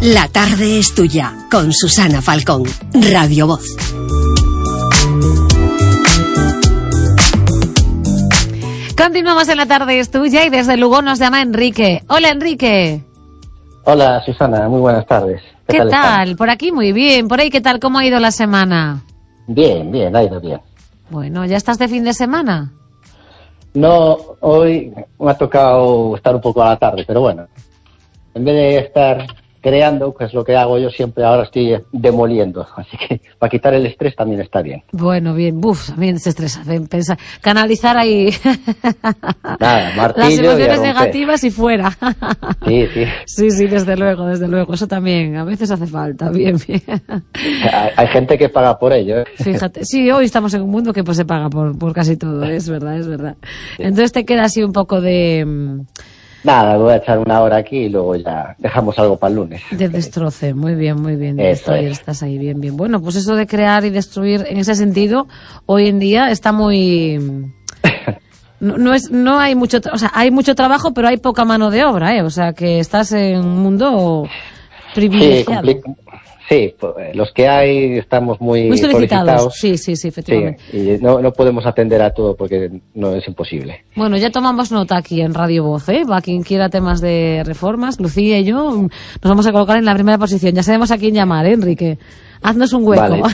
La tarde es tuya, con Susana Falcón, Radio Voz. Continuamos en La tarde es tuya y desde Lugo nos llama Enrique. Hola, Enrique. Hola, Susana, muy buenas tardes. ¿Qué tal? Por aquí muy bien. Por ahí, ¿qué tal? ¿Cómo ha ido la semana? Bien, ha ido bien. Bueno, ¿ya estás de fin de semana? No, hoy me ha tocado estar un poco a la tarde, pero bueno, en vez de estar creando, que es lo que hago yo siempre, ahora estoy demoliendo, así que para quitar el estrés también está bien. Bueno, bien, también se estresa, pensar, canalizar ahí nada, martillo las emociones y negativas y fuera. Sí, desde luego, eso también, a veces hace falta, bien. Hay gente que paga por ello, ¿eh? Fíjate, sí, hoy estamos en un mundo que pues se paga por casi todo, es verdad. Sí. Entonces te queda así un poco de... Nada, voy a echar una hora aquí y luego ya dejamos algo para el lunes. De destroce, muy bien. Eso es. Estás ahí, bien. Bueno, pues eso de crear y destruir, en ese sentido, hoy en día está muy... No hay mucho, o sea, hay mucho trabajo, pero hay poca mano de obra, ¿eh? O sea, que estás en un mundo privilegiado. Sí, los que hay estamos muy solicitados. Sí, efectivamente. Sí, y no podemos atender a todo porque no es imposible. Bueno, ya tomamos nota aquí en Radio Voz, ¿eh? Va quien quiera temas de reformas, Lucía y yo nos vamos a colocar en la primera posición. Ya sabemos a quién llamar, ¿eh, Enrique? Haznos un hueco. Vale.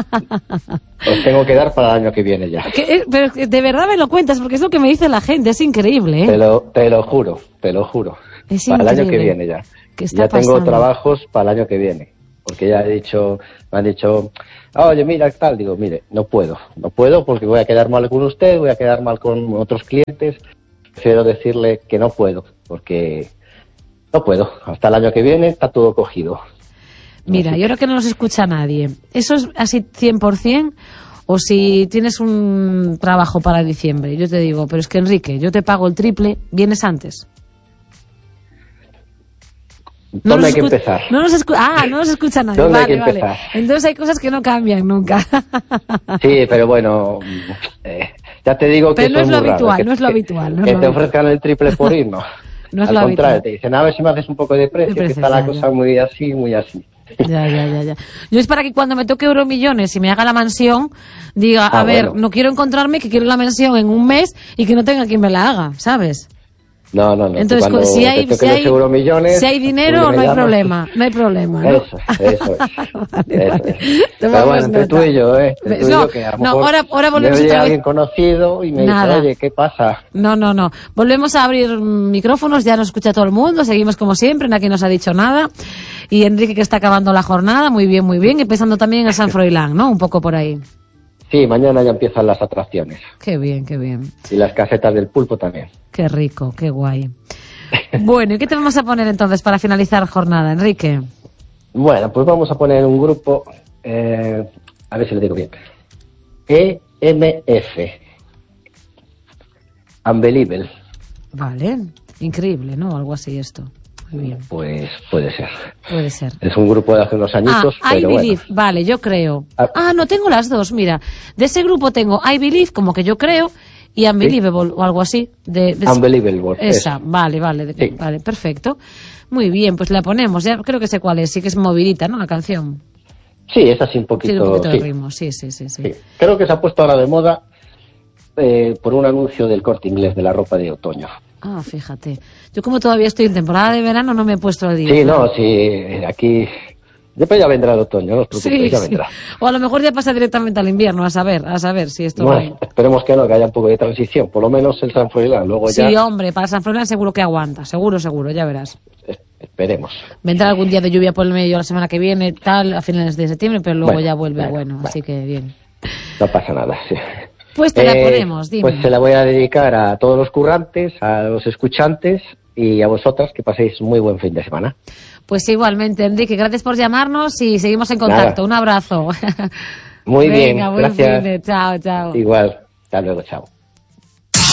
Os tengo que dar para el año que viene ya. Pero de verdad me lo cuentas, porque es lo que me dice la gente, es increíble, ¿eh? Te lo juro. Es para increíble. El año que viene ya. Ya tengo trabajos para el año que viene. Porque ya me han dicho, oye, mira, tal, digo, mire, no puedo porque voy a quedar mal con usted, voy a quedar mal con otros clientes, prefiero decirle que no puedo, porque no puedo, hasta el año que viene está todo cogido. Mira, yo creo que no nos escucha nadie, ¿eso es así 100%? O si tienes un trabajo para diciembre, yo te digo, pero es que Enrique, yo te pago el triple, ¿vienes antes? ¿Dónde hay que empezar? No nos escucha nadie. ¿Dónde hay que empezar? Entonces hay cosas que no cambian nunca. Sí, pero bueno, ya te digo que pero no es lo habitual. Que te ofrezcan el triple por ir, no. No es Al lo contrario, habitual. te dicen, a ver si me haces un poco de precio, que está la cosa muy así. Ya. Yo es para que cuando me toque Euromillones y me haga la mansión, diga, a ver, bueno, no quiero encontrarme que quiero la mansión en un mes y que no tenga quien me la haga, ¿sabes? No. Entonces, si hay dinero, no hay problema. ¿No? Eso es. Vale. Pero bueno, entre tú y yo, que a lo mejor ahora volvemos a alguien conocido y me dice, oye, ¿qué pasa? No. Volvemos a abrir micrófonos, ya nos escucha todo el mundo, seguimos como siempre, nadie nos ha dicho nada. Y Enrique, que está acabando la jornada, muy bien, y pensando también en San Froilán, ¿no? Un poco por ahí. Sí, mañana ya empiezan las atracciones. Qué bien. Y las casetas del pulpo también. Qué rico, qué guay. Bueno, ¿y qué te vamos a poner entonces para finalizar jornada, Enrique? Bueno, pues vamos a poner un grupo, a ver si lo digo bien. EMF. Unbelievable. Vale, increíble, ¿no? Algo así esto. Muy bien. Pues puede ser. Es un grupo de hace unos añitos, pero I Believe, bueno. Vale, yo creo. No, tengo las dos, mira. De ese grupo tengo I Believe, como que yo creo, y Unbelievable, ¿sí? O algo así. Unbelievable. Esa, vale, sí. Vale, perfecto. Muy bien, pues la ponemos. Ya creo que sé cuál es, sí que es movidita, ¿no? La canción. Sí, es así un poquito. Tiene un poquito de ritmo, sí. Creo que se ha puesto ahora de moda por un anuncio del Corte Inglés de la ropa de otoño. Fíjate. Yo como todavía estoy en temporada de verano no me he puesto al día. Sí, aquí... Después ya vendrá el otoño, no os preocupéis, ya vendrá. O a lo mejor ya pasa directamente al invierno, a saber si esto... Bueno, esperemos que haya un poco de transición, por lo menos el San Froilán, luego ya... Sí, hombre, para San Froilán seguro que aguanta, seguro, ya verás. Esperemos. Vendrá algún día de lluvia por el medio la semana que viene, a finales de septiembre, pero luego ya vuelve bueno, así que bien. No pasa nada, sí. Pues te la ponemos, dime. Pues se la voy a dedicar a todos los currantes, a los escuchantes y a vosotras, que paséis muy buen fin de semana. Pues igualmente, Enrique, gracias por llamarnos y seguimos en contacto. Un abrazo. Muy bien, Venga, gracias. Buen fin de... Chao. Igual, hasta luego, chao.